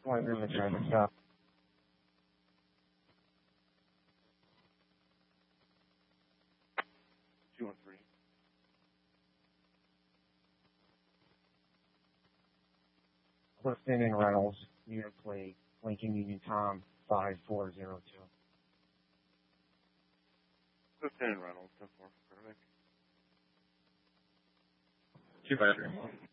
White River traffic stop. 213. Clifton and Reynolds, New York plate, Lincoln Union Tom 5402. Clifton and Reynolds, 10-4, perfect. 2 bedroom.